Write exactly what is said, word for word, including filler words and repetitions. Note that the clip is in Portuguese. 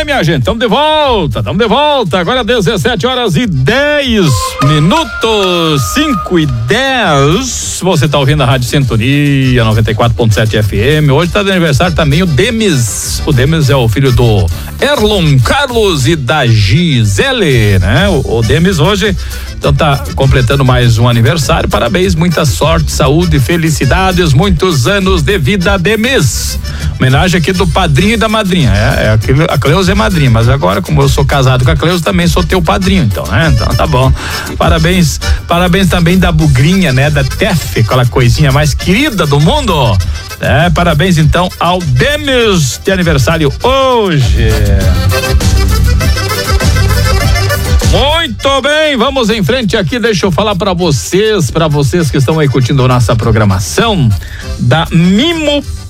bem, minha gente, estamos de volta, estamos de volta, agora dezessete horas e dez minutos, cinco e dez, você está ouvindo a Rádio Sintonia noventa e quatro ponto sete F M, hoje está de aniversário também o Demis, o Demis é o filho do Erlon Carlos e da Gisele, né? O, o Demis hoje, então tá completando mais um aniversário, parabéns, muita sorte, saúde, felicidades, muitos anos de vida, Demis. Homenagem aqui do padrinho e da madrinha, é, é aquilo, a Cleusa é madrinha, mas agora como eu sou casado com a Cleusa, também sou teu padrinho, então, né? Então tá bom, parabéns, parabéns também da bugrinha, né? Da Tef, aquela coisinha mais querida do mundo, é, parabéns então ao Demis de aniversário hoje. Muito bem, vamos em frente aqui, deixa eu falar para vocês, para vocês que estão aí curtindo a nossa programação da Mimo